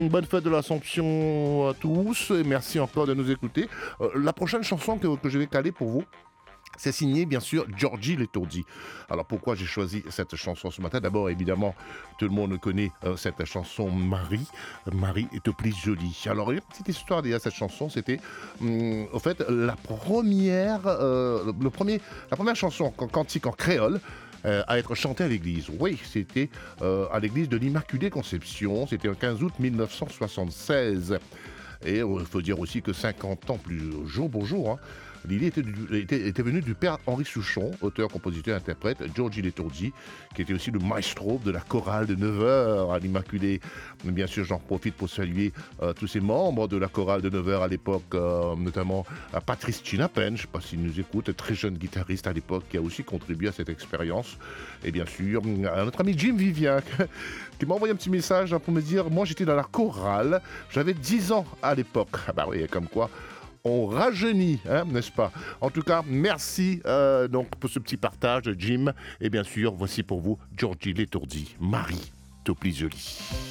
Bonne fête de l'Assomption à tous et merci encore de nous écouter. La prochaine chanson que je vais caler pour vous, c'est signé bien sûr Georgie Letourdi. Alors pourquoi j'ai choisi cette chanson ce matin? D'abord évidemment tout le monde connaît cette chanson Marie. Marie est au plus jolie. Alors il y a une petite histoire derrière cette chanson. C'était au fait la première chanson cantique en créole à être chantée à l'église. Oui, c'était à l'église de l'Immaculée Conception. C'était le 15 août 1976. Et il faut dire aussi que 50 ans plus jour pour jour, hein, l'idée était venue du père Henri Souchon, auteur, compositeur, interprète, Georgie Letourdi, qui était aussi le maestro de la chorale de 9 heures à l'Immaculée. Bien sûr, j'en profite pour saluer tous ces membres de la chorale de 9 heures à l'époque, notamment Patrice Chinapen, je ne sais pas s'il nous écoute, très jeune guitariste à l'époque, qui a aussi contribué à cette expérience. Et bien sûr, à notre ami Jim Vivien, qui m'a envoyé un petit message pour me dire, moi j'étais dans la chorale, j'avais 10 ans à l'époque. Ah bah oui, comme quoi on rajeunit, hein, n'est-ce pas? En tout cas, merci donc pour ce petit partage, Jim. Et bien sûr, voici pour vous Georgie Letourdi, Marie, tout plus jolie.